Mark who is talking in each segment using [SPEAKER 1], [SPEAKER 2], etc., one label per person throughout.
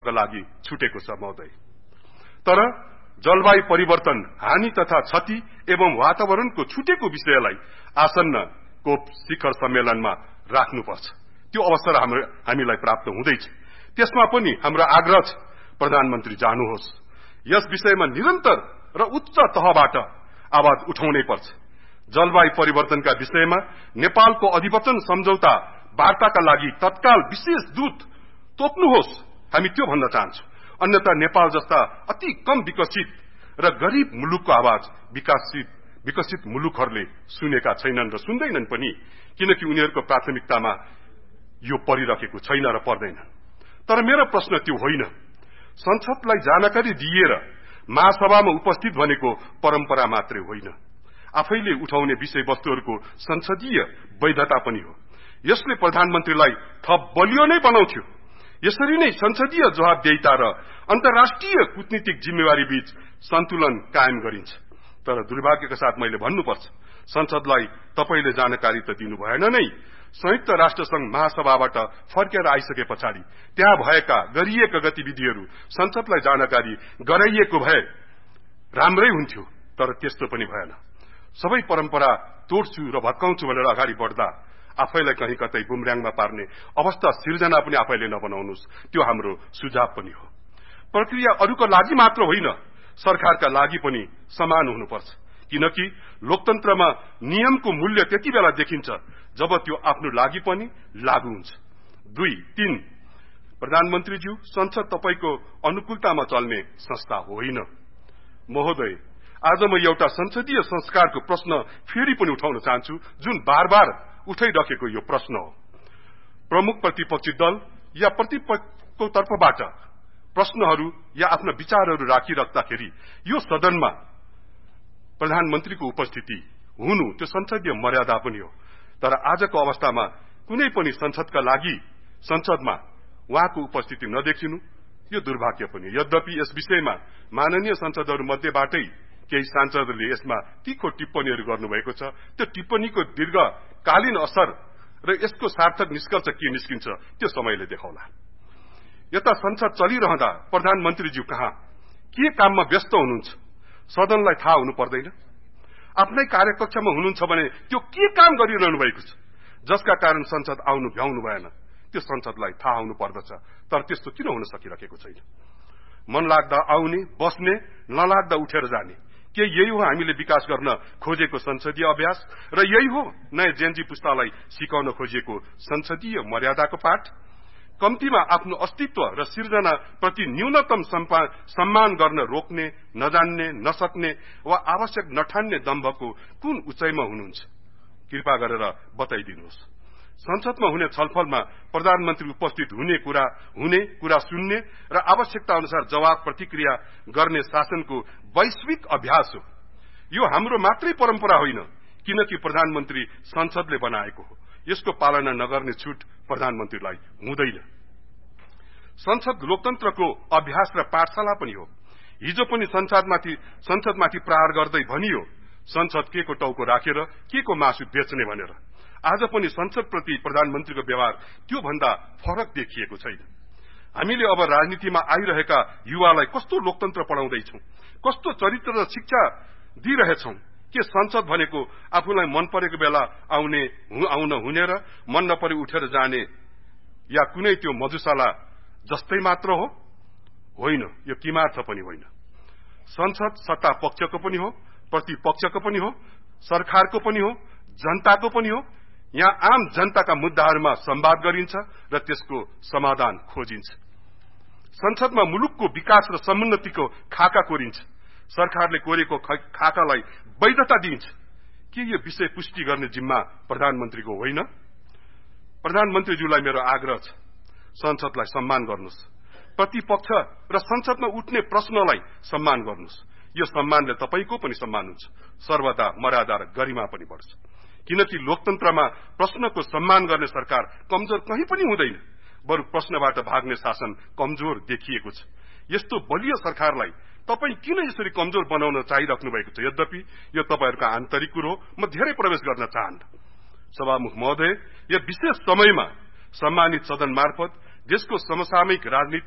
[SPEAKER 1] का लागि छुटेको छ महोदय। तर जलवायु परिवर्तन हानि तथा क्षति एवं वातावरणको छुटेको विषयलाई आसन्न कोप शिखर सम्मेलनमा राख्नुपर्छ। त्यो अवसर हामीलाई प्राप्त हुँदैछ। त्यसमा पनि हाम्रो आग्रह छ, प्रधानमन्त्री जानुहोस्, यस विषयमा निरन्तर र उच्च तहबाट आवाज उठाउनै पर्छ। जलवायु परिवर्तनका विषयमा नेपालको अधिवचन सम्झौता वार्ताका लागि तत्काल विशेष दूत तोप्नुहोस्, हामी त्यो भन्न चाहन्छौं। अन्यथा नेपाल जस्ता अति कम विकसित र गरीब मुलुकको आवाज विकसित मुलुकहरूले सुनेका छैनन् र सुन्दैनन् पनि, किनकि उनीहरूको प्राथमिकतामा यो परिरहेको छैन र पर्दैन। तर मेरो प्रश्न त्यो होइन। संसदलाई जानकारी दिएर महासभामा उपस्थित भनेको परम्परा मात्रै होइन, आफैले उठाउने विषयवस्तुहरूको संसदीय वैधता पनि हो। यसले प्रधानमन्त्रीलाई थप बलियो नै बनाउँथ्यो। यसरी नै संसदीय जवाबदेहिता र अन्तर्राष्ट्रिय कूटनीतिक जिम्मेवारी बीच सन्तुलन कायम गरिन्छ। तर दुर्भाग्यका साथ मैले भन्नुपर्छ, संसदलाई तपाईले जानकारी त दिनु भएन नै। संयुक्त राष्ट्र संघ महासभाबाट फर्केर आइसके पछाडि त्यहाँ भएका गरिएका गतिविधिहरू संसदलाई जानकारी गराइएको भए राम्रै हुन्थ्यो, तर त्यस्तो पनि भएन। सबै परम्परा तोड्छु र भत्काउँछु भनेर अगाडि बढ्दा आफैलाई कहीँ कतै बुमर्याङमा पार्ने अवस्था सिर्जना पनि आफैले नबनाउनुस्, त्यो हाम्रो सुझाव पनि हो। प्रक्रिया अरूको लागि मात्र होइन, सरकारका लागि पनि समान हुनुपर्छ, किनकि लोकतन्त्रमा नियमको मूल्य त्यति बेला देखिन्छ जब त्यो आफ्नो लागि पनि लागू हुन्छ। 2, 3 प्रधानमन्त्रीज्यू, संसद तपाईको अनुकूलतामा चल्ने संस्था होइन। महोदय, आज म एउटा संसदीय संस्कारको प्रश्न फेरि पनि उठाउन चाहन्छु, जुन बार उठाइराखेको यो प्रश्न हो। प्रमुख प्रतिपक्षी दल या प्रतिपक्षको तर्फबाट प्रश्नहरू या आफ्ना विचारहरू राखिराख्दाखेरि यो सदनमा प्रधानमन्त्रीको उपस्थिति हुनु त्यो संसदीय मर्यादा पनि हो। तर आजको अवस्थामा कुनै पनि संसदका लागि संसदमा उहाँको उपस्थिति नदेखिनु यो दुर्भाग्य पनि। यद्यपि यस विषयमा माननीय संसदहरू मध्येबाटै केही सांसदहरूले यसमा तीखो टिप्पणीहरू गर्नुभएको छ। त्यो टिप्पणीको दीर्घकालीन असर र यसको सार्थक निष्कर्ष के निस्किन्छ त्यो समयले देखाउला। यता संसद चलिरहँदा प्रधानमन्त्रीज्यू कहाँ के काममा व्यस्त हुनुहुन्छ सदनलाई थाहा हुनु पर्दैन? आफ्नै कार्यकक्षमा हुनुहुन्छ भने त्यो के काम गरिरहनु भएको छ जसका कारण संसद आउनु भ्याउनु भएन, त्यो संसदलाई थाहा हुनु पर्दछ। तर त्यस्तो किन हुन सकिरहेको छैन? मन लाग्दा आउने, बस्ने, नलाग्दा उठेर जाने, के यही हो हामीले विकास गर्न खोजेको संसदीय अभ्यास र यही हो नयाँ जेनजी पुस्तालाई सिकाउन खोजिएको संसदीय मर्यादाको पाठ? कम्तीमा आफ्नो अस्तित्व र सिर्जना प्रति न्यूनतम सम्मान गर्न रोक्ने, नजान्ने, नसक्ने वा आवश्यक नठान्ने दम्भको कुन उचाइमा हुनुहुन्छ? कृपा गरेर बताइदिनुहोस्। संसदमा हुने छलफलमा प्रधानमन्त्री उपस्थित हुने कुरा सुन्ने र आवश्यकता अनुसार जवाब प्रतिक्रिया गर्ने शासनको वैश्विक अभ्यास हो। यो हाम्रो मात्रै परम्परा होइन, किनकि प्रधानमन्त्री संसदले बनाएको हो। यसको पालना नगर्ने छुट प्रधानमन्त्रीलाई हुँदैन। संसद लोकतन्त्रको अभ्यास र पाठशाला पनि हो। हिजो पनि संसदमाथि प्रहार गर्दै भनियो संसद के को टाउको राखेर के को मासु बेच्ने भनेर। आज पनि संसदप्रति प्रधानमन्त्रीको व्यवहार त्यो भन्दा फरक देखिएको छैन। हामीले अब राजनीतिमा आइरहेका युवालाई कस्तो लोकतन्त्र पढाउँदैछौं, कस्तो चरित्र र शिक्षा दिइरहेछौं? के संसद भनेको आफूलाई मन परेको बेला आउन हुने र मन नपरे उठेर जाने या कुनै त्यो मधुशाला जस्तै मात्र हो? होइन, यो किमार्थ पनि होइन। संसद सत्ता पक्षको पनि हो, प्रतिपक्षको पनि हो, सरकारको पनि हो, जनताको पनि हो। यहाँ आम जनताका मुद्दाहरूमा संवाद गरिन्छ र त्यसको समाधान खोजिन्छ। संसदमा मुलुकको विकास र समुन्नतिको खाका कोरिन्छ। सरकारले कोरेको खाकालाई वैधता दिइन्छ। के यो विषय पुष्टि गर्ने जिम्मा प्रधानमन्त्रीको होइन? प्रधानमन्त्रीज्यूलाई मेरो आग्रह छ, संसदलाई सम्मान गर्नुहोस्। प्रतिपक्ष र संसदमा उठ्ने प्रश्नलाई सम्मान गर्नुहोस्। यो सम्मानले तपाईको पनि सम्मान हुन्छ, सर्वदा मर्यादा र गरिमा पनि बढ्छ। किनकि लोकतन्त्रमा प्रश्नको सम्मान गर्ने सरकार कमजोर कहीँ पनि हुँदैन, बरु प्रश्नबाट भाग्ने शासन कमजोर देखिएको छ। यस्तो बलियो सरकारलाई तपाई किन यसरी कमजोर बनाउन चाहिराख्नु भएको छ? यद्यपि यो तपाईहरुको आन्तरिक कुरो हो, म धेरै प्रवेश गर्न चाहन्न। सभामुख महोदय, यो विशेष समयमा सम्मानित सदन मार्फत देशको समसामयिक राजनीतिक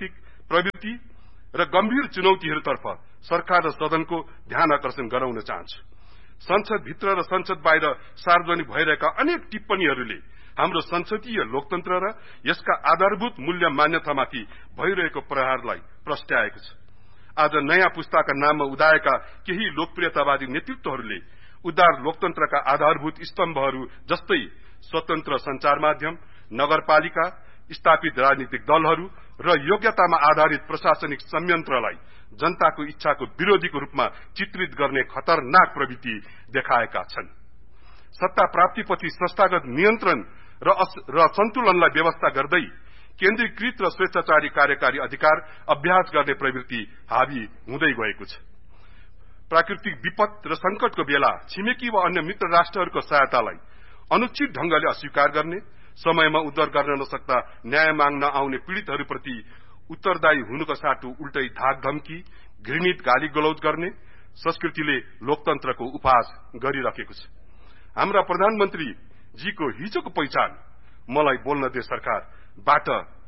[SPEAKER 1] प्रवृत्ति र गम्भीर चुनौतीहरूतर्फ सरकार र सदनको ध्यान आकर्षण गराउन चाहन्छु। संसदभित्र र संसद बाहिर सार्वजनिक भइरहेका अनेक टिप्पणीहरूले हाम्रो संसदीय लोकतन्त्र र यसका आधारभूत मूल्य मान्यतामाथि भइरहेको प्रहारलाई प्रस्ट्याएको छ। आज नयाँ पुस्ताका नाममा उदाएका केही लोकप्रियतावादी नेतृत्वहरूले उदार लोकतन्त्रका आधारभूत स्तम्भहरू जस्तै स्वतन्त्र संचार माध्यम, नगरपालिका, स्थापित राजनीतिक दलहरू र योग्यतामा आधारित प्रशासनिक संयन्त्रलाई जनताको इच्छाको विरोधीको रूपमा चित्रित गर्ने खतरनाक प्रवृत्ति देखाएका छन्। सत्ता प्राप्तिपछि संस्थागत नियन्त्रण र सन्तुलनलाई व्यवस्था गर्दै केन्द्रीकृत र स्वेच्छाचारी कार्यकारी अधिकार अभ्यास गर्ने प्रवृत्ति हावी हुँदै गएको छ। प्राकृतिक विपद र संकटको बेला छिमेकी वा अन्य मित्र राष्ट्रहरूको सहायतालाई अनुचित ढंगले अस्वीकार गर्ने, समयमा उद्धार गर्न नसक्दा न्याय माग्न आउने पीड़ितहरूप्रति उत्तरदायी हुनुको साटो उल्टै धाक धम्की, घृणित गाली गलौज गर्ने संस्कृतिले लोकतन्त्रको उपहास गरिरहेको छ। हाम्रा प्रधानमन्त्री जीको हिजोको पहिचान मलाई बोल्न दे सरकारबाट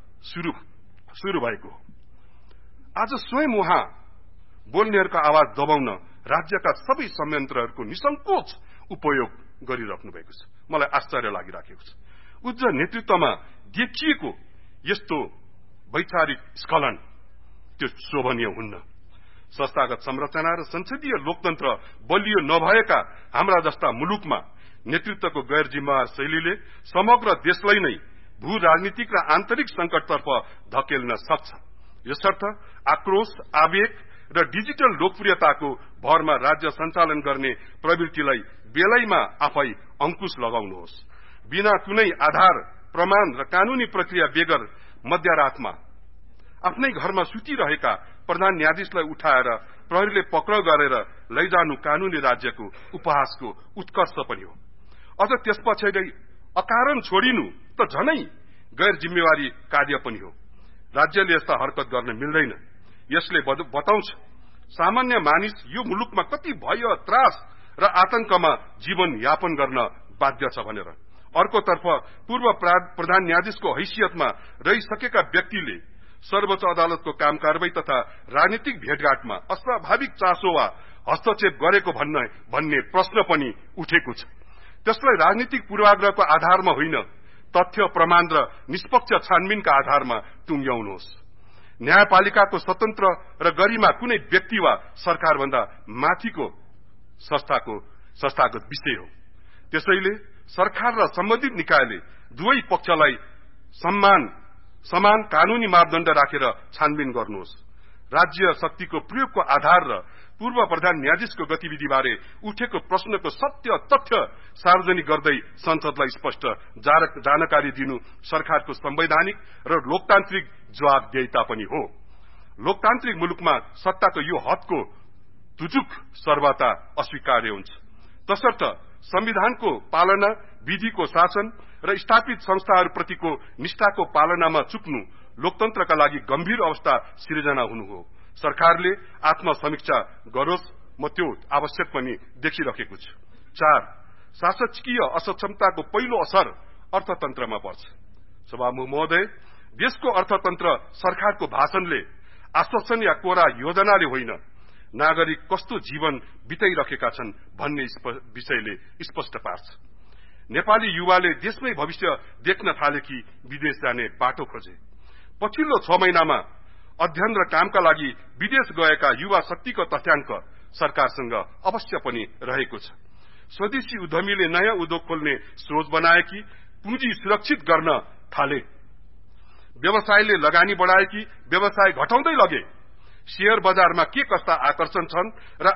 [SPEAKER 1] शुरू भएको हो। आज स्वयं उहाँ बोल्नेहरूको आवाज दबाउन राज्यका सबै संयन्त्रहरूको निसंकोच उपयोग गरिराख्नु भएको छ। मलाई आश्चर्य लागिराखेको छ। उच्च नेतृत्वमा देखिएको यस्तो वैचारिक स्खलन त्यो शोभनीय हुन्न। संस्थागत संरचना र संसदीय लोकतन्त्र बलियो नभएका हाम्रा जस्ता मुलुकमा नेतृत्वको गैर जिम्मेवार शैलीले समग्र देशलाई नै भू राजनीतिक र आन्तरिक संकटतर्फ धकेल्न सक्छ। यसर्थ आक्रोश, आवेग र डिजिटल लोकप्रियताको भरमा राज्य सञ्चालन गर्ने प्रवृत्तिलाई बेलैमा आफै अंकुश लगाउनुहोस्। बिना कुनै आधार, प्रमाण र कानूनी प्रक्रिया बेगर मध्यरातमा आफ्नै घरमा सुतिरहेका प्रधान न्यायाधीशलाई उठाएर प्रहरीले पक्राउ गरेर लैजानु कानूनी राज्यको उपहासको उत्कर्ष पनि हो। अझ त्यसपछि अकारण छोडिनु त झनै गैर जिम्मेवारी कार्य पनि हो। राज्यले यस्ता हरकत गर्न मिल्दैन। यसले बताउँछ सामान्य मानिस यो मुलुकमा कति भय, त्रास र आतंकमा जीवन यापन गर्न बाध्य छ भनेर। अर्कोतर्फ पूर्व प्रधान न्यायाधीशको हैसियतमा रहिसकेका व्यक्तिले सर्वोच्च अदालतको काम कारवाही तथा राजनीतिक भेटघाटमा अस्वाभाविक चासो वा हस्तक्षेप गरेको भन्ने प्रश्न पनि उठेको छ। त्यसलाई राजनीतिक पूर्वाग्रहको आधारमा होइन, तथ्य, प्रमाण र निष्पक्ष छानबिनका आधारमा टुंग्याउनुहोस्। न्यायपालिकाको स्वतन्त्र र गरिमा कुनै व्यक्ति वा सरकारभन्दा माथिको संस्थागत विषय हो। त्यसैले सरकार र सम्बन्धित निकायले दुवै पक्षलाई समान कानूनी मापदण्ड राखेर छानबिन गर्नुहोस्। राज्य शक्तिको प्रयोगको आधार र पूर्व प्रधान न्यायाधीशको गतिविधिबारे उठेको प्रश्नको सत्य तथ्य सार्वजनिक गर्दै संसदलाई स्पष्ट जानकारी दिनु सरकारको संवैधानिक र लोकतान्त्रिक जवाबदेहिता पनि हो। लोकतान्त्रिक मुलुकमा सत्ताको यो हदको तुजुक सर्वथा अस्वीकार्य हुन्छ। तसर्थ संविधानको पालना, विधिको शासन र स्थापित संस्थाहरूप्रतिको निष्ठाको पालनामा चुक्नु लोकतन्त्रका लागि गम्भीर अवस्था सिर्जना हुनु हो। सरकारले आत्मसमीक्षा गरोस्, म त्यो आवश्यक पनि देखिरहेको छु। 4. शासकीय असक्षमताको पहिलो असर अर्थतन्त्रमा पर्छ। सभामुख महोदय, देशको अर्थतन्त्र सरकारको भाषणले, आश्वासन या कोरा योजनाले होइन, नागरिक कस्तो जीवन बिताइरहेका छन् भन्ने विषयले स्पष्ट पार्छ। नेपाली युवाले देशमै भविष्य देख्न थाले कि विदेश जाने बाटो खोजे। पछिल्लो 6 महिनामा अध्ययन र कामका लागि विदेश गएका युवा शक्तिको तथ्याङ्क सरकारसँग अवश्य पनि रहेको छ। स्वदेशी उद्यमीले नयाँ उद्योग खोल्ने सोच बनाए कि पुँजी सुरक्षित गर्न थाले, व्यवसायले लगानी बढाए कि व्यवसाय घटाउँदै लगे, शेयर बजारमा के कस्ता आकर्षण छन् र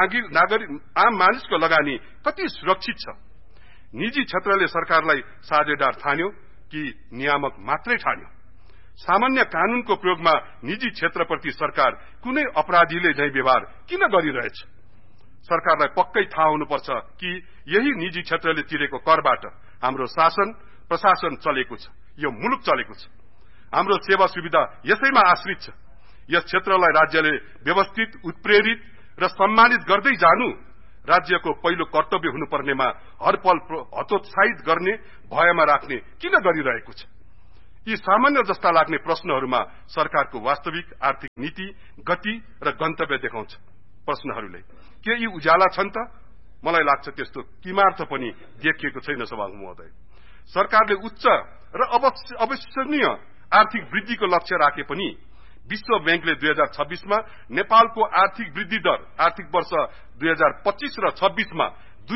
[SPEAKER 1] आम मानिसको लगानी कति सुरक्षित छ। निजी क्षेत्रले सरकारलाई साझेदार ठान्यो कि नियामक मात्रै ठान्यो। सामान्य कानूनको प्रयोगमा निजी क्षेत्रप्रति सरकार कुनै अपराधीले झैं व्यवहार किन गरिरहेछ? सरकारलाई पक्कै थाहा हुनुपर्छ कि यही निजी क्षेत्रले तिरेको करबाट हाम्रो शासन प्रशासन चलेको छ, यो मुलुक चलेको छ। हाम्रो सेवा सुविधा यसैमा आश्रित छ। यस क्षेत्रलाई राज्यले व्यवस्थित, उत्प्रेरित र सम्मानित गर्दै जानु राज्यको पहिलो कर्तव्य हुनुपर्नेमा हरपल हतोत्साहित गर्ने, भयमा राख्ने किन गरिरहेको छ? यी सामान्य जस्ता लाग्ने प्रश्नहरूमा सरकारको वास्तविक आर्थिक नीति, गति र गन्तव्य देखाउँछ। प्रश्नहरूले के यी उज्याला छन् त? मलाई लाग्छ त्यस्तो किमार्थ पनि देखिएको छैन सभामुख महोदय। सरकारले उच्च र अविश्वसनीय आर्थिक वृद्धिको लक्ष्य राखे पनि विश्व बैंकले 2026 मा नेपालको आर्थिक वृद्धि दर आर्थिक वर्ष 2025 र 26 मा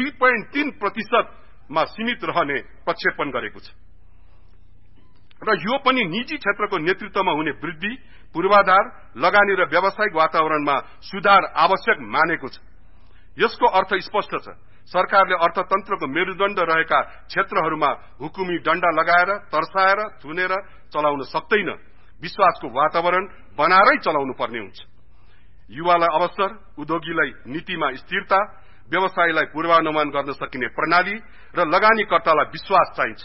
[SPEAKER 1] 2.3% मा सीमित रहने प्रक्षेपण गरेको छ र यो पनि निजी क्षेत्रको नेतृत्वमा हुने वृद्धि, पूर्वाधार, लगानी र व्यावसायिक वातावरणमा सुधार आवश्यक मानेको छ। यसको अर्थ स्पष्ट छ, सरकारले अर्थतन्त्रको मेरुदण्ड रहेका क्षेत्रहरूमा हुकुमी डण्डा लगाएर, तर्साएर, थुनेर चलाउन सक्दैन। विश्वासको वातावरण बनाएरै चलाउनु पर्ने हुन्छ। युवालाई अवसर, उद्योगीलाई नीतिमा स्थिरता, व्यवसायलाई पूर्वानुमान गर्न सकिने प्रणाली र लगानीकर्तालाई विश्वास चाहिन्छ।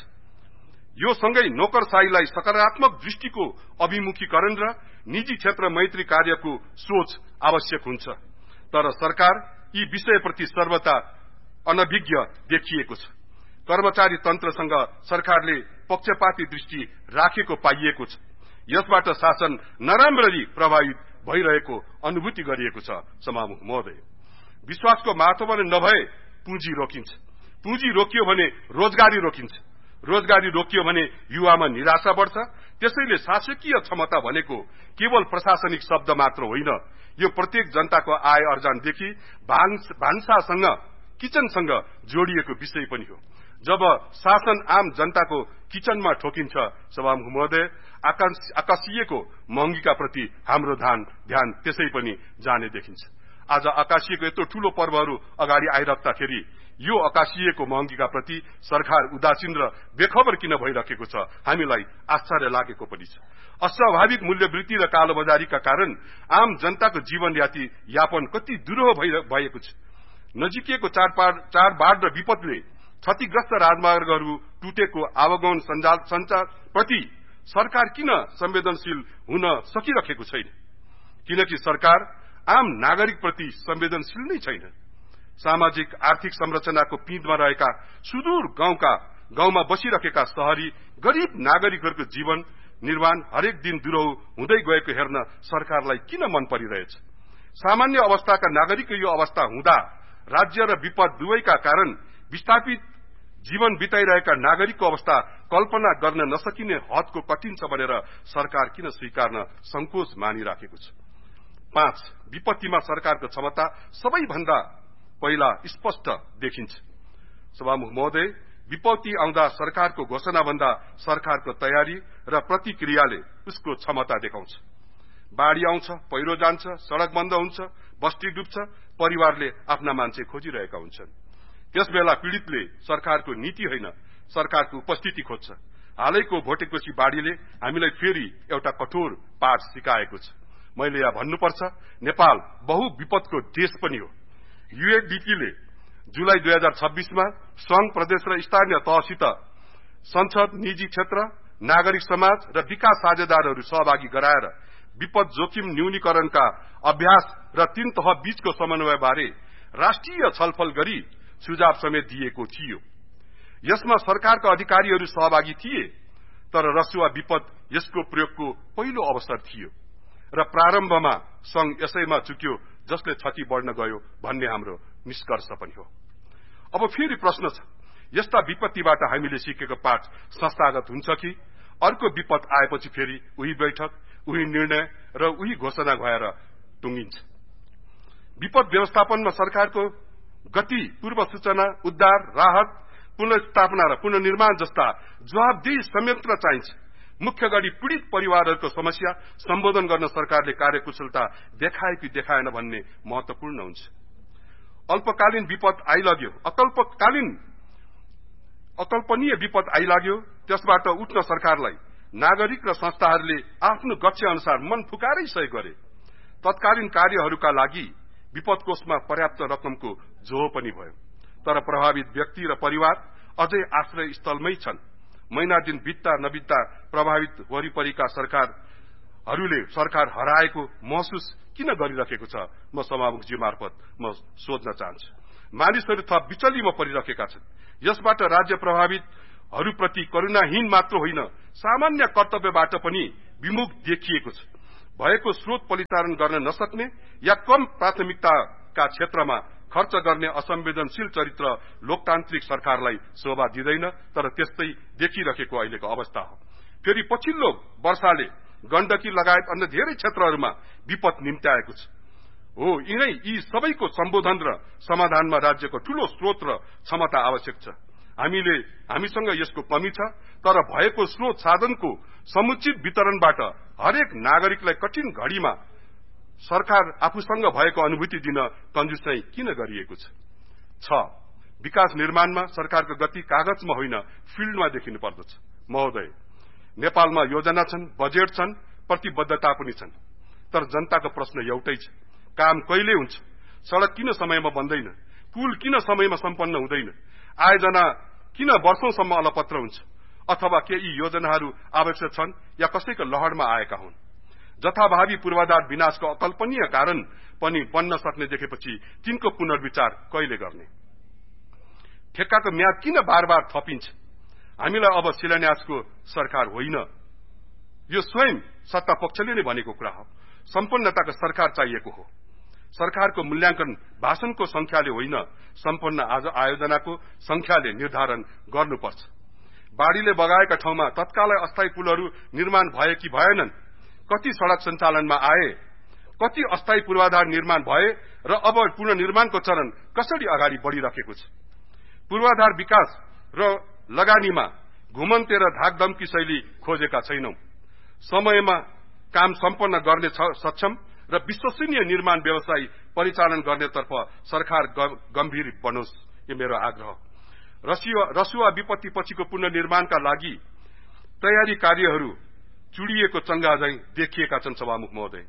[SPEAKER 1] यो सँगै नोकरशाहीलाई सकारात्मक दृष्टिको अभिमुखीकरण र निजी क्षेत्र मैत्री कार्यको सोच आवश्यक हुन्छ। तर सरकार यी विषयप्रति सर्वथा अनभिज्ञ देखिएको छ। कर्मचारी तन्त्रसँग सरकारले पक्षपाती दृष्टि राखेको पाइएको छ। यसबाट शासन नराम्ररी प्रभावित भइरहेको अनुभूति गरिएको छ। सभामुख महोदय, विश्वासको वातावरण नभए पुँजी रोकिन्छ, पुँजी रोकियो भने रोजगारी रोकिन्छ, रोजगारी रोकियो भने युवामा निराशा बढ्छ। त्यसैले शासकीय क्षमता भनेको केवल प्रशासनिक शब्द मात्र होइन, यो प्रत्येक जनताको आय अर्जनदेखि भान्सासँग, किचनसँग जोडिएको विषय पनि हो। जब शासन आम जनताको किचनमा ठोकिन्छ सभामुख महोदय, आकाशिएको महँगीका प्रति हाम्रो ध्यान त्यसै पनि जाने देखिन्छ। आज आकाशिएको यत्रो ठूलो पर्वहरू अगाडि आइराख्दाखेरि यो आकाशिएको महँगीका प्रति सरकार उदासीन र बेखबर किन भइरहेको छ, हामीलाई आश्चर्य लागेको पनि छ। अस्वाभाविक मूल्यवृद्धि र कालोबजारीका कारण आम जनताको जीवन यापन कति दुरूह भएको छ। नजिकिएको चाडबाड र विपदले क्षतिग्रस्त राजमार्गहरू टुटेको आवागमन सञ्चार प्रति सरकार किन संवेदनशील हुन सकिरहेको छैन? किनकि सरकार आम नागरिक प्रति संवेदनशील नै छैन। सामाजिक आर्थिक संरचनाको पिँधमा रहेका सुदूर गाउँमा बसिरहेका शहरी गरीब नागरिकहरूको जीवन निर्माण हरेक दिन दुरूह हुँदै गएको हेर्न सरकारलाई किन मन परिरहेछ? सामान्य अवस्थाका नागरिकको यो अवस्था हुँदा राज्य र विपद दुवैका कारण विस्थापित जीवन बिताइरहेका नागरिकको अवस्था कल्पना गर्न नसकिने हदको कठिन छ भनेर सरकार किन स्वीकार्न संकोच मानिराखेको छ? 5. विपत्तिमा सरकारको क्षमता सबैभन्दा पहिला स्पष्ट देखिन्छ। सभामुख महोदय, विपत्ति आउँदा सरकारको घोषणा भन्दा सरकारको तयारी र प्रतिक्रियाले उसको क्षमता देखाउँछ। बाढ़ी आउँछ, पहिरो जान्छ, सड़क बन्द हुन्छ, बस्ती डुब्छ, परिवारले आफ्ना मान्छे खोजिरहेका हुन्छन्। त्यसबेला पीड़ितले सरकारको नीति होइन, सरकारको उपस्थिति खोज्छ। हालैको भोटेकोशी बाढ़ीले हामीलाई फेरि एउटा कठोर पाठ सिकाएको छ। मैले यहाँ भन्नुपर्छ, नेपाल बहुविपदको देश पनि हो। यूएनडीपीले जुलाई 2026 मा संघ, प्रदेश र स्थानीय तहसित संसद, निजी क्षेत्र, नागरिक समाज र विकास साझेदारहरू सहभागी गराएर विपद जोखिम न्यूनीकरणका अभ्यास र 3 तह बीचको समन्वय बारे राष्ट्रिय छलफल गरी सुझाव समेत दिएको थियो। यसमा सरकारका अधिकारीहरू सहभागी थिए, तर रसुवा विपद यसको प्रयोगको पहिलो अवसर थियो र प्रारम्भमा संघ यसैमा चुक्यो, जसले क्षति बढ्न गयो भन्ने हाम्रो निष्कर्ष पनि हो। अब फेरि प्रश्न छ, यस्ता विपत्तिबाट हामीले सिकेको पाठ संस्थागत हुन्छ कि अर्को विपद आएपछि फेरि उही बैठक, उही निर्णय र उही घोषणा भएर टुंगिन्छ? विपद व्यवस्थापनमा सरकारको गति, पूर्व सूचना, उद्धार, राहत, पुनर्स्थापना र पुनर्निर्माण जस्ता जवाबदेही संयन्त्र चाहिन्छ। मुख्य गरी पीड़ित परिवारहरूको समस्या सम्बोधन गर्न सरकारले कार्यकुशलता देखाए कि देखाएन भन्ने महत्वपूर्ण हुन्छ। अल्पकालीन विपद आइलाग्यो, अकल्पनीय विपद आइलाग्यो, त्यसबाट उठ्न सरकारलाई नागरिक र संस्थाहरूले आफ्नो गक्ष्य अनुसार मन फुकारै सहयोग गरे। तत्कालीन कार्यहरूका लागि विपद कोषमा पर्याप्त रकमको जोहो पनि भयो, तर प्रभावित व्यक्ति र परिवार अझै आश्रय स्थलमै छन्। महिना दिन बित्दा नबित्दा प्रभावित वरिपरिका सरकारहरूले सरकार हराएको महसुस किन गरिरहेको छ? म सभामुखजी मार्फत म सोध्न चाहन्छु। मानिसहरू थप विचलीमा परिरहेका छन्। यसबाट राज्य प्रभावित हरूप्रति करुणाहीन मात्र होइन सामान्य कर्तव्यबाट पनि विमुख देखिएको छ। भएको स्रोत परिचालन गर्न नसक्ने या कम प्राथमिकताका क्षेत्रमा खर्च गर्ने असंवेदनशील चरित्र लोकतान्त्रिक सरकारलाई शोभा दिँदैन, तर त्यस्तै देखिरहेको अहिलेको अवस्था हो। फेरि पछिल्लो वर्षाले गण्डकी लगायत अन्य धेरै क्षेत्रहरूमा विपद निम्त्याएको छ। हो, यी सबैको सम्बोधन र समाधानमा राज्यको ठूलो स्रोत र क्षमता आवश्यक छ। हामीसँग यसको कमी छ, तर भएको स्रोत साधनको समुचित वितरणबाट हरेक नागरिकलाई कठिन घडीमा सरकार आफूसँग भएको अनुभूति दिन कन्जुसाई किन गरिएको छ? विकास निर्माणमा सरकारको गति कागजमा होइन फिल्डमा देखिनु पर्दछ। महोदय, नेपालमा योजना छन्, बजेट छन्, प्रतिबद्धता पनि छन्, तर जनताको प्रश्न एउटै छ, काम कहिले हुन्छ? सड़क किन समयमा बन्दैन? पुल किन समयमा सम्पन्न हुँदैन? आयोजना किन वर्षौंसम्म अलपत्र हुन्छ? अथवा के यी योजनाहरू आवश्यक छन् या कसैको लहरमा आएका हुन्? जथाभावी पूर्वाधार विनाशको अकल्पनीय कारण पनि बन्न सक्ने देखेपछि तिनको पुनर्विचार कहिले गर्ने? ठेक्काको म्याद किन बार बार थपिन्छ? हामीलाई अब शिलान्यासको सरकार होइन, यो स्वयं सत्ता पक्षले नै भनेको कुरा हो। सम्पन्नताको सरकार चाहिएको हो। सरकारको मूल्याङ्कन भाषणको संख्याले होइन, सम्पन्न आयोजनाको संख्याले निर्धारण गर्नुपर्छ। बाढ़ीले बगाएका ठाउँमा तत्कालै अस्थायी पुलहरू निर्माण भए कि भएनन्? कति सड़क सञ्चालनमा आए? कति अस्थायी पूर्वाधार निर्माण भए र अब पुनर्निर्माणको चरण कसरी अगाडि बढ़िरहेको छ? पूर्वाधार विकास र लगानीमा घुमन्ते र धाकधम्की शैली खोजेका छैनौं। समयमा काम सम्पन्न गर्ने सक्षम र विश्वसनीय निर्माण व्यवसाय परिचालन गर्नेतर्फ सरकार गम्भीर बनोस्, यो मेरो आग्रह। रसुवा विपत्ति पछिको पुनर्निर्माणका लागि तयारी कार्यहरू चुडिएको चंगा झैं देखिएका छन्। सभामुख महोदय,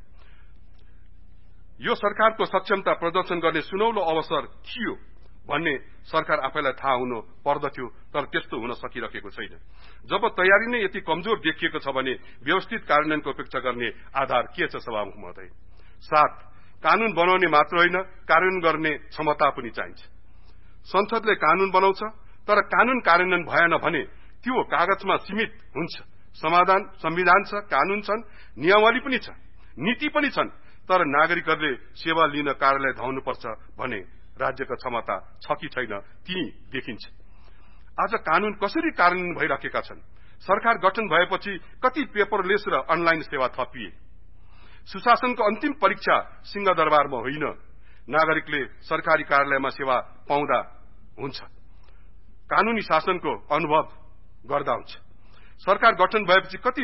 [SPEAKER 1] यो सरकारको सक्षमता प्रदर्शन गर्ने सुनौलो अवसर थियो भन्ने सरकार आफैलाई थाहा हुनु पर्दथ्यो, तर त्यस्तो हुन सकिरहेको छैन। जब तयारी नै यति कमजोर देखिएको छ भने व्यवस्थित कार्यान्वयनको अपेक्षा गर्ने आधार के छ? सभामुख महोदय, 7 कानून बनाउने मात्र होइन, कार्यान्वयन गर्ने क्षमता पनि चाहिन्छ। संसदले कानून बनाउँछ, तर कानून कार्यान्वयन भएन भने त्यो कागजमा सीमित हुन्छ। संविधान छ, कानून छन्, नियमावली पनि छ, नीति पनि छन्, तर नागरिकहरूले सेवा लिन कार्यालय धाउनुपर्छ भने राज्यको क्षमता छ कि छैन ती देखिन्छ। आज कानून कसरी कार्यान्वयन भइरहेका छन्? सरकार गठन भएपछि कति पेपरलेस र अनलाइन सेवा थपिए? सुशासनको अन्तिम परीक्षा सिंहदरबारमा होइन, नागरिकले सरकारी कार्यालयमा सेवा पाउँदा हुन्छ, कानूनी शासनको अनुभव गर्दा हुन्छ। सरकार गठन भएपछि कति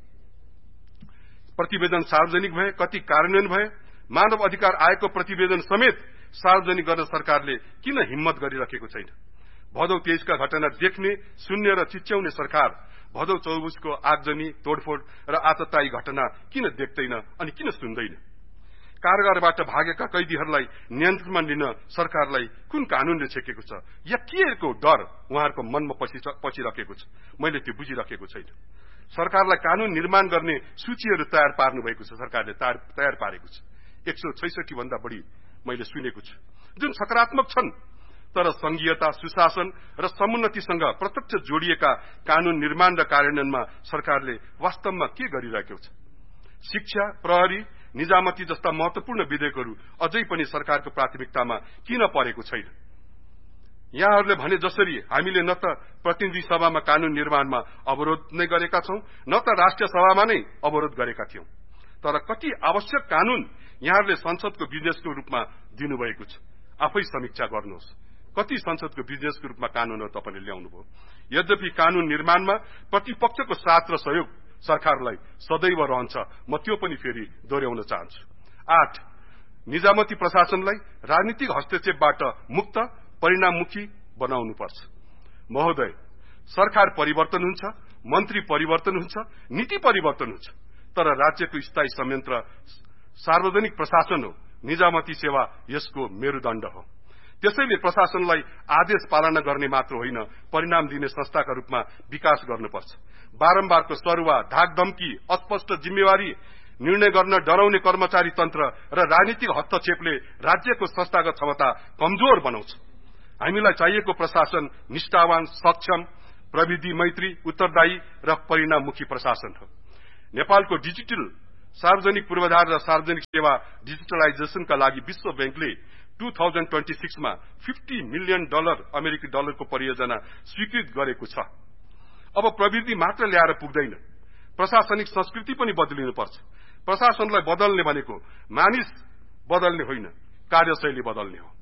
[SPEAKER 1] प्रतिवेदन सार्वजनिक भए, कति कार्यान्वयन भए? मानव अधिकार आयोगको प्रतिवेदन समेत सार्वजनिक गर्न सरकारले किन हिम्मत गरिरहेको छैन? भदौ 23 का घटना देख्ने, सुन्ने र चिच्याउने सरकार भदौ 24 को आगजनी, तोडफोड र आततायी घटना किन देख्दैन अनि किन सुन्दैन? कारागारबाट भागेका कैदीहरूलाई नियन्त्रणमा लिन सरकारलाई कुन कानूनले छेकेको छ या केको डर उहाँहरूको मनमा पसिरहेको छ? मैले त्यो बुझिरहेको छैन। सरकारलाई कानून निर्माण गर्ने सूचीहरू तयार पार्नु भएको छ, सरकारले तयार पारेको छ। 166 भन्दा बढी मैले सुनेको छु, जुन सकारात्मक छन्, तर संघीयता, सुशासन र समुन्नतिसँग प्रत्यक्ष जोडिएका कानून निर्माण र कार्यान्वयनमा सरकारले वास्तवमा के गरिरहेको छ? शिक्षा, प्रहरी, निजामती जस्ता महत्वपूर्ण विधेयकहरू अझै पनि सरकारको प्राथमिकतामा किन परेको छैन? यहाँहरूले भने जसरी हामीले न त प्रतिनिधि सभामा कानून निर्माणमा अवरोध नै गरेका छौं, न त राष्ट्रिय सभामा नै अवरोध गरेका थियौं, तर कति आवश्यक कानून यहाँहरूले संसदको बिजनेसको रूपमा दिनुभएको छ? आफै समीक्षा गर्नुहोस्। कति संसदको बिजनेसको रूपमा कानूनहरू तपाईले ल्याउनुभयो? यद्यपि कानून निर्माणमा प्रतिपक्षको साथ र सहयोग सरकारलाई सदैव रहन्छ, म त्यो पनि फेरि दोहोर्याउन चाहन्छु। 8 निजामती प्रशासनलाई राजनीतिक हस्तक्षेपबाट मुक्त, परिणाममुखी बनाउनुपर्छ। महोदय, सरकार परिवर्तन हुन्छ, मन्त्री परिवर्तन हुन्छ, नीति परिवर्तन हुन्छ, तर राज्यको स्थायी संयन्त्र सार्वजनिक प्रशासन हो। निजामती सेवा यसको मेरुदण्ड हो। त्यसैले प्रशासनलाई आदेश पालना गर्ने मात्र होइन, परिणाम दिने संस्थाका रूपमा विकास गर्नुपर्छ। बारम्बारको सरुवा, धाकधम्की, अस्पष्ट जिम्मेवारी निर्णय गर्न डराउने कर्मचारी तन्त्र र राजनीतिक हस्तक्षेपले राज्यको संस्थागत क्षमता कमजोर बनाउँछ। हामीलाई चाहिएको प्रशासन निष्ठावान, सक्षम, प्रविधि मैत्री, उत्तरदायी र परिणाममुखी प्रशासन हो। नेपालको डिजिटल सार्वजनिक पूर्वाधार र सार्वजनिक सेवा डिजिटलाइजेसनका लागि विश्व बैंकले 2026 मा $50 मिलियन अमेरिकी डलरको परियोजना स्वीकृत गरेको छ। अब प्रविधि मात्र ल्याएर पुग्दैन, प्रशासनिक संस्कृति पनि बदलिनुपर्छ। प्रशासनलाई बदल्ने भनेको मानिस बदल्ने होइन, कार्यशैली बदल्ने हो।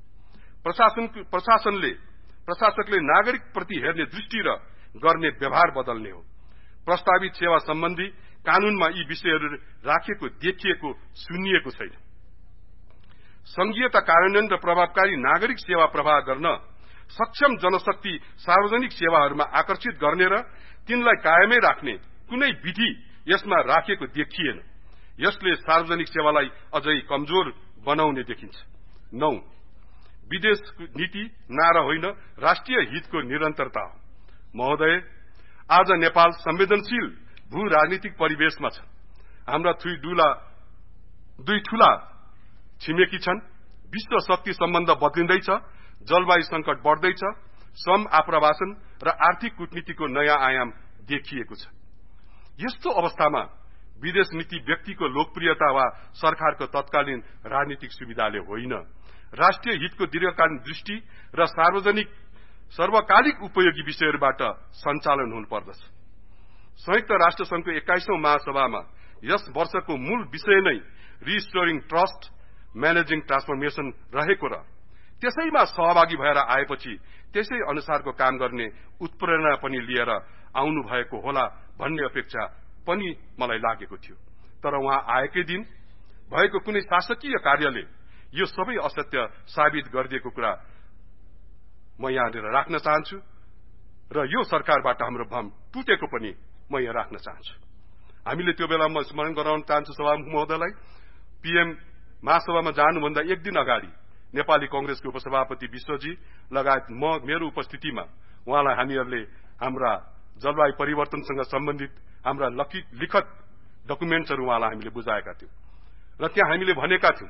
[SPEAKER 1] प्रशासकले नागरिक प्रति हेर्ने दृष्टि र गर्ने व्यवहार बदल्ने हो। प्रस्तावित सेवा सम्बन्धी कानूनमा यी विषयहरू राखिएको, देखिएको, सुनिएको छैन। संघीयता कार्यान्वयन र प्रभावकारी नागरिक सेवा प्रवाह गर्न सक्षम जनशक्ति सार्वजनिक सेवाहरूमा आकर्षित गर्ने र तिनलाई कायमै राख्ने कुनै विधि यसमा राखेको देखिएन। यसले सार्वजनिक सेवालाई अझै कमजोर बनाउने देखिन्छ। 9 विदेश नीति नारा होइन, राष्ट्रिय हितको निरन्तरता हो। महोदय, आज नेपाल संवेदनशील भू राजनीतिक परिवेशमा छ। हाम्रा दुई ठूला छिमेकी छन्। विश्व शक्ति सम्बन्ध बदलिँदैछ, जलवायु संकट बढ्दैछ, श्रम आप्रवासन र आर्थिक कूटनीतिको नयाँ आयाम देखिएको छ। यस्तो अवस्थामा विदेश नीति व्यक्तिको लोकप्रियता वा सरकारको तत्कालीन राजनीतिक सुविधाले होइन, राष्ट्रिय हितको दीर्घकालीन दृष्टि र सर्वकालिक उपयोगी विषयहरूबाट सञ्चालन हुनुपर्दछ। संयुक्त राष्ट्र संघको 21औं महासभामा यस वर्षको मूल विषय नै रिस्टोरिङ ट्रस्ट, म्यानेजिङ ट्रान्सफर्मेशन रहेको र त्यसैमा सहभागी भएर आएपछि त्यसै अनुसारको काम गर्ने उत्प्रेरणा पनि लिएर आउनु भएको होला भन्ने अपेक्षा पनि मलाई लागेको थियो। तर उहाँ आएकै दिन भएको कुनै शासकीय कार्यले यो सबै असत्य साबित गरिदिएको कुरा म यहाँनिर राख्न चाहन्छु र यो सरकारबाट हाम्रो भ्रम टुटेको पनि म यहाँ राख्न चाहन्छु। हामीले त्यो बेला म स्मरण गराउन चाहन्छु सभामुख महोदयलाई, पीएम महासभामा जानुभन्दा एक दिन अगाडि नेपाली कंग्रेसको उपसभापति विश्वजी लगायत मेरो उपस्थितिमा उहाँलाई हामीहरूले हाम्रा जलवायु परिवर्तनसँग सम्बन्धित हाम्रा लिखित डकुमेन्ट्सहरू उहाँलाई हामीले बुझाएका थियौं र त्यहाँ हामीले भनेका थियौं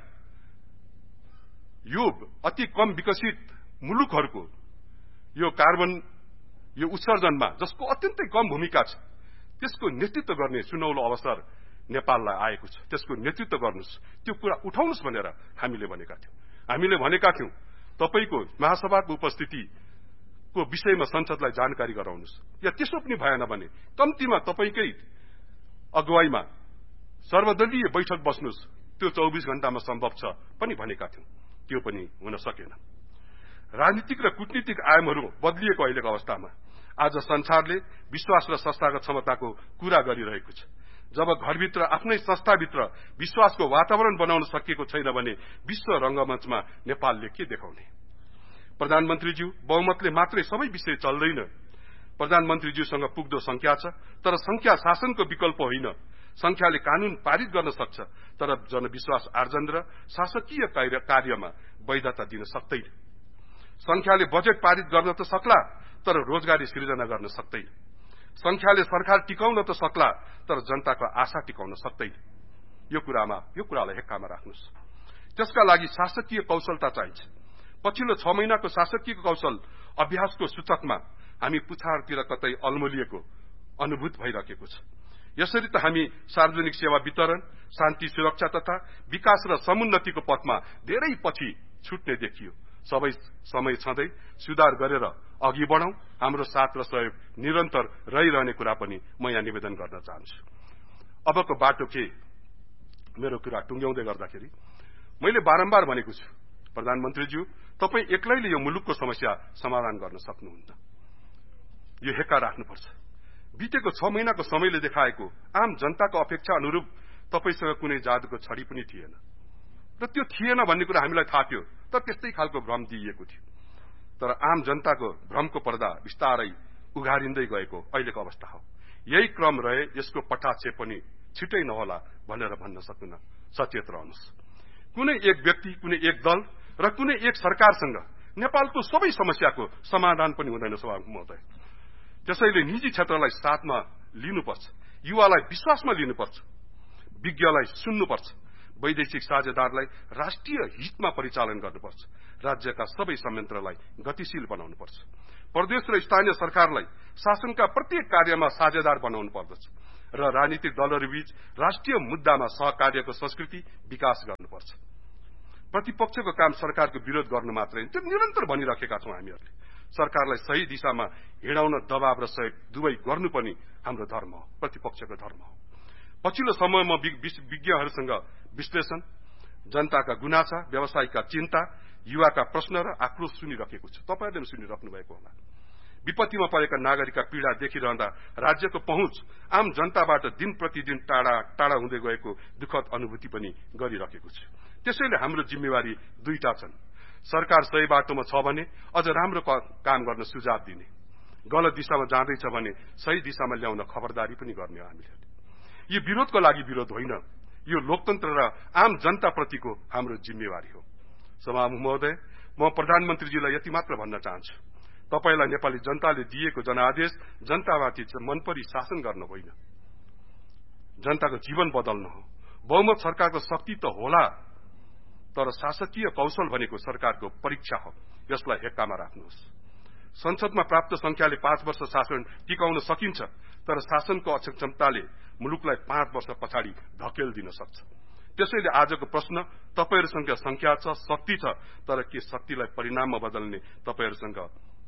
[SPEAKER 1] यो अति कम विकसित मुलुकहरूको यो कार्बन यो उत्सर्जनमा जसको अत्यन्तै कम भूमिका छ त्यसको नेतृत्व गर्ने सुनौलो अवसर नेपाललाई आएको छ। त्यसको नेतृत्व गर्नुस्, त्यो कुरा उठाउनुस् भनेर हामीले भनेका थियौं। हामीले भनेका थियौं तपाईको महासभाको उपस्थितिको विषयमा संसदलाई जानकारी गराउनुस्, या त्यसो पनि भएन भने कम्तीमा तपाईकै अगुवाईमा सर्वदलीय बैठक बस्नुस्, त्यो 24 घण्टामा सम्भव छ पनि भनेका थियौं। त्यो पनि हुन सकेन। राजनीतिक र कूटनीतिक आयामहरू बदलिएको अहिलेको अवस्थामा आज संसारले विश्वास र संस्थागत क्षमताको कुरा गरिरहेको छ। जब घरभित्र आफ्नै संस्थाभित्र विश्वासको वातावरण बनाउन सकिएको छैन भने विश्व रंगमञ्चमा नेपालले के देखाउने? प्रधानमन्त्रीज्यू बहुमतले मात्रै सबै विषय चल्दैन। प्रधानमन्त्रीज्यूसँग पुग्दो संख्या छ, तर संख्या शासनको विकल्प होइन। संख्याले कानून पारित गर्न सक्छ, तर जनविश्वास आर्जन र शासकीय कार्यमा वैधता दिन सक्दैन। संख्याले बजेट पारित गर्न त सक्ला, तर रोजगारी सृजना गर्न सक्दैन। संख्याले सरकार टिकाउन त सक्ला, तर जनताको आशा टिकाउन सक्दैन। यो कुरालाई हेक्कामा राख्नुस्। त्यसका लागि शासकीय कौशलता चाहिन्छ। पछिल्लो 6 महिनाको शासकीय कौशल अभ्यासको सूचकमा हामी पुछारतिर कतै अल्मलिएको अनुभूत भइरहेको छ। यसरी त हामी सार्वजनिक सेवा वितरण, शान्ति सुरक्षा तथा विकास र समुन्नतिको पथमा धेरै पछि छुट्ने देखियो। सबै समय छँदै सुधार गरेर अघि बढौं। हाम्रो साथ र सहयोग निरन्तर रहिरहने कुरा पनि म यहाँ निवेदन गर्न चाहन्छु। अबको बाटो के? मेरो कुरा टुङ्ग्याउँदै गर्दाखेरि मैले बारम्बार भनेको छु, प्रधानमन्त्रीज्यू तपाई एक्लैले यो मुलुकको समस्या समाधान गर्न सक्नुहुन्न। यो हेक्का राख्नुपर्छ। बितेको 6 महिनाको समयले देखाएको आम जनताको अपेक्षा अनुरूप तपाईसँग कुनै जादुको छडी पनि थिएन र त्यो थिएन भन्ने कुरा हामीलाई थाहा थियो, तर त्यस्तै खालको भ्रम दिइएको थियो। तर आम जनताको भ्रमको पर्दा बिस्तारै उघारिँदै गएको अहिलेको अवस्था हो। यही क्रम रहे यसको पटाक्षेप पनि छिटै नहोला भनेर भन्न सक्दैन। सचेत रहनुस्। कुनै एक व्यक्ति, कुनै एक दल र कुनै एक सरकारसँग नेपालको सबै समस्याको समाधान पनि हुँदैन सभामुख महोदय। त्यसैले निजी क्षेत्रलाई साथमा लिनुपर्छ, युवालाई विश्वासमा लिनुपर्छ, विज्ञलाई सुन्नुपर्छ, वैदेशिक साझेदारलाई राष्ट्रिय हितमा परिचालन गर्नुपर्छ। राज्यका सबै संयन्त्रलाई गतिशील बनाउनुपर्छ। प्रदेश र स्थानीय सरकारलाई शासनका प्रत्येक कार्यमा साझेदार बनाउनु पर्दछ र राजनीतिक दलहरूबीच राष्ट्रिय मुद्दामा सहकार्यको संस्कृति विकास गर्नुपर्छ। प्रतिपक्षको काम सरकारको विरोध गर्नु मात्रै त्यो निरन्तर भनिराखेका छौं हामीहरूले। सरकारलाई सही दिशामा हिँडाउन दबाव र सहयोग दुवै गर्नु पनि हाम्रो धर्म हो, प्रतिपक्षको धर्म हो। पछिल्लो समयमा विज्ञहरूसँग विश्लेषण, जनताका गुनासा, व्यवसायीका चिन्ता, युवाका प्रश्न र आक्रोश सुनिराखेको छु। तपाईहरुले पनि सुनिराख्नु भएको होला। विपत्तिमा परेका नागरिकका पीडा देखिरहँदा राज्यको पहुँच आम जनताबाट दिन प्रतिदिन टाढा हुँदै गएको दुःखद अनुभूति पनि गरिराखेको छु। त्यसैले हाम्रो जिम्मेवारी दुईटा छन्। सरकार सही बाटोमा छ भने अझ राम्रो काम गर्न सुझाव दिने, गलत दिशामा जाँदैछ भने सही दिशामा ल्याउन खबरदारी पनि गर्ने हो हामीले। यो विरोधको लागि विरोध होइन, यो लोकतन्त्र र आम जनताप्रतिको हाम्रो जिम्मेवारी हो। सभामुख महोदय, म प्रधानमन्त्रीजीलाई यति मात्र भन्न चाहन्छु, तपाईलाई नेपाली जनताले दिएको जनादेश जनतामाथि मनपरी शासन गर्न होइन, जनताको जीवन बदल्न हो। बहुमत सरकारको शक्ति त होला, तर शासकीय कौशल भनेको सरकारको परीक्षा हो। यसलाई हेक्कामा राख्नुहोस्। संसदमा प्राप्त संख्याले 5 वर्ष शासन टिकाउन सकिन्छ, तर शासनको अक्षमताले मुलुकलाई 5 वर्ष पछाडि धकेल्दिन सक्छ। त्यसैले आजको प्रश्न, तपाईहरुसँग संख्या छ, शक्ति छ, तर के शक्तिलाई परिणाममा बदल्ने तपाईहरुसँग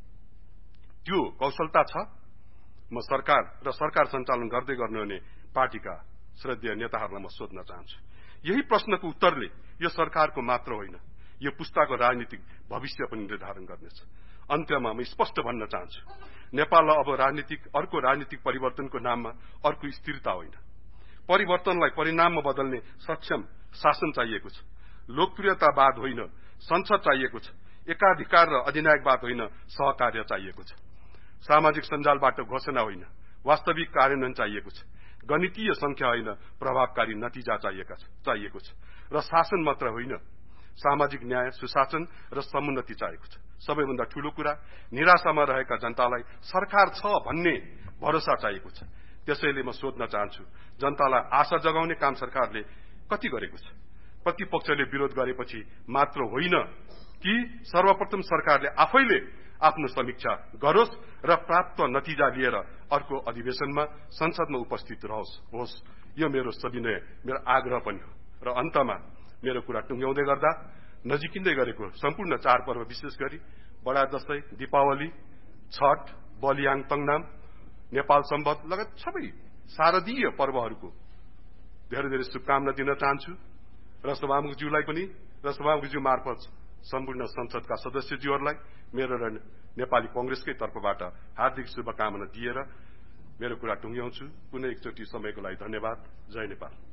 [SPEAKER 1] त्यो कौशलता छ? म सरकार र सरकार सञ्चालन गर्दै गर्नुहुने पार्टीका श्रद्धेय नेताहरूलाई म सोध्न चाहन्छु। यही प्रश्नको उत्तरले यो सरकारको मात्र होइन, यो पुस्ताको राजनीतिक भविष्य पनि निर्धारण गर्नेछ। अन्त्यमा म स्पष्ट भन्न चाहन्छु, नेपाललाई अब अर्को राजनीतिक परिवर्तनको नाममा अर्को स्थिरता होइन, परिवर्तनलाई परिणाममा बदल्ने सक्षम शासन चाहिएको छ। लोकप्रियतावाद होइन, संसद चाहिएको छ। एकाधिकार र अधिनायकवाद होइन, सहकार्य चाहिएको छ। सामाजिक सञ्जालबाट घोषणा होइन, वास्तविक कार्यान्वयन चाहिएको छ। गणितीय संख्या होइन, प्रभावकारी नतिजा चाहिएको छ। र शासन मात्र होइन, सामाजिक न्याय, सुशासन र समुन्नति चाहिएको छ। सबैभन्दा ठूलो कुरा, निराशामा रहेका जनतालाई सरकार छ भन्ने भरोसा चाहिएको छ। त्यसैले म सोध्न चाहन्छु, जनतालाई आशा जगाउने काम सरकारले कति गरेको छ? प्रतिपक्षले विरोध गरेपछि मात्र होइन कि सर्वप्रथम सरकारले आफैले आफ्नो समीक्षा गरोस् र प्राप्त नतिजा लिएर अर्को अधिवेशनमा संसदमा उपस्थित होस्। यो मेरो सविनय, मेरो आग्रह पनि हो। र अन्तमा मेरो कुरा टुङ्ग्याउँदै गर्दा नजिकिँदै गरेको सम्पूर्ण चाडपर्व, विशेष गरी बडा दशैं, दीपावली, छठ, बलियाङ तङनाम, नेपाल सम्वत लगायत सबै शारदीय पर्वहरूको धेरै धेरै शुभकामना दिन चाहन्छु। र सभामुखज्यूलाई पनि र सभामुखज्यू मार्फत सम्पूर्ण संसदका सदस्यज्यूहरूलाई मेरो र नेपाली कांग्रेसकै तर्फबाट हार्दिक शुभकामना दिएर मेरो कुरा टुङ्ग्याउँछु। पुनः एकचोटि समयको लागि धन्यवाद। जय नेपाल।